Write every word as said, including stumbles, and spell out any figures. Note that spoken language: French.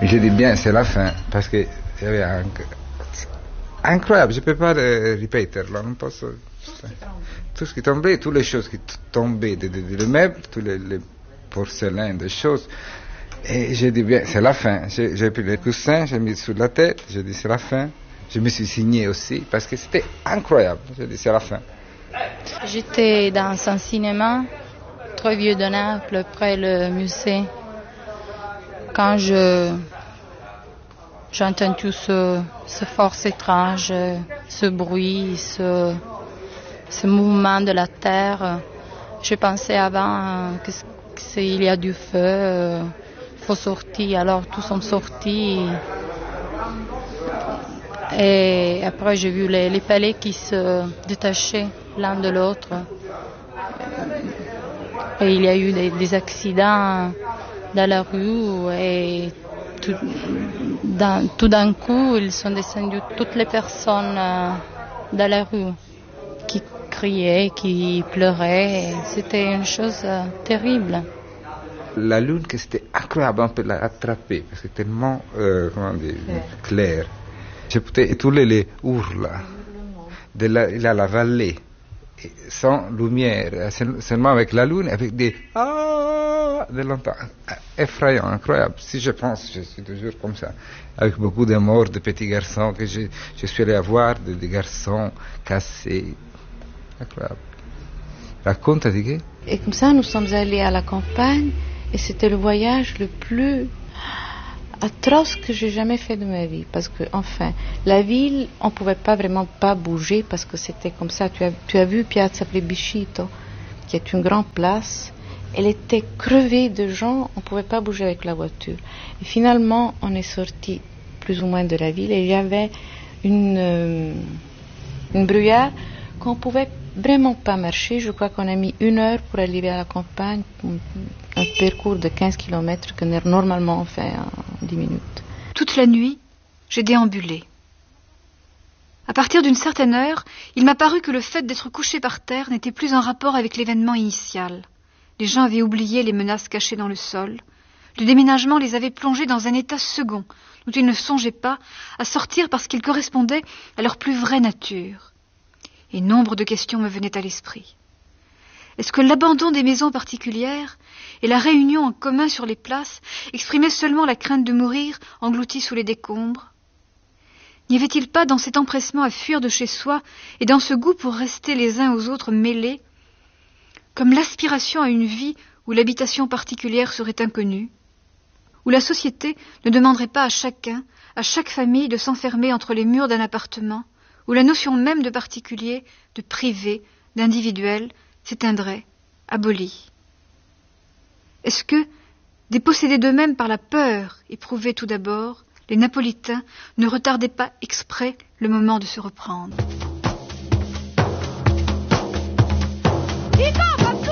Je dis bien, c'est la fin, parce que il y avait un... incroyable, je ne peux pas le répéter, là, non posso... Tout ce qui tombait, toutes les choses qui tombaient, des, des, des meubles, tous les, les porcelaines, des choses. Et j'ai dit, bien, c'est la fin. J'ai, j'ai pris les coussins, j'ai mis sur la tête, j'ai dit, c'est la fin. Je me suis signé aussi, parce que c'était incroyable. J'ai dit, c'est la fin. J'étais dans un cinéma très vieux de Naples, près le musée. Quand je, j'ai entendu ce, ce force étrange, ce bruit, ce, ce mouvement de la terre, je pensais avant que, qu'il y a du feu, il faut sortir. Alors tous sont sortis. Et après j'ai vu les, les palais qui se détachaient l'un de l'autre. Et il y a eu des, des accidents dans la rue et tout, dans, tout d'un coup ils sont descendus toutes les personnes dans la rue qui criaient, qui pleuraient. C'était une chose terrible. La lune, que c'était incroyable, on peut l'attraper parce que c'est tellement euh, comment dire, clair. Je pouvais étouler les hurles de la, la, la vallée, sans lumière, seulement avec la lune, avec des ah de longtemps, effrayant, incroyable. Si je pense, je suis toujours comme ça, avec beaucoup de morts, de petits garçons que je, je suis allé voir, de, des garçons cassés, incroyable. Raconte, Adigué. Et comme ça, nous sommes allés à la campagne, et c'était le voyage le plus atroce que j'ai jamais fait de ma vie, parce que enfin la ville on pouvait pas vraiment pas bouger parce que c'était comme ça. Tu as, tu as vu Piazza Plebiscito, qui est une grande place, elle était crevée de gens, on pouvait pas bouger avec la voiture. Et finalement on est sorti plus ou moins de la ville et il y avait une euh, une bruyère qu'on pouvait vraiment pas marcher. Je crois qu'on a mis une heure pour arriver à la campagne, un parcours de quinze kilomètres que normalement on fait en dix minutes. Toute la nuit, j'ai déambulé. À partir d'une certaine heure, il m'a paru que le fait d'être couché par terre n'était plus en rapport avec l'événement initial. Les gens avaient oublié les menaces cachées dans le sol. Le déménagement les avait plongés dans un état second, dont ils ne songeaient pas à sortir parce qu'il correspondait à leur plus vraie nature. Et nombre de questions me venaient à l'esprit. Est-ce que l'abandon des maisons particulières et la réunion en commun sur les places exprimaient seulement la crainte de mourir englouti sous les décombres? N'y avait-il pas dans cet empressement à fuir de chez soi et dans ce goût pour rester les uns aux autres mêlés, comme l'aspiration à une vie où l'habitation particulière serait inconnue, où la société ne demanderait pas à chacun, à chaque famille de s'enfermer entre les murs d'un appartement, où la notion même de particulier, de privé, d'individuel s'éteindrait, abolie? Est-ce que, dépossédés d'eux-mêmes par la peur éprouvée tout d'abord, les Napolitains ne retardaient pas exprès le moment de se reprendre? Dico,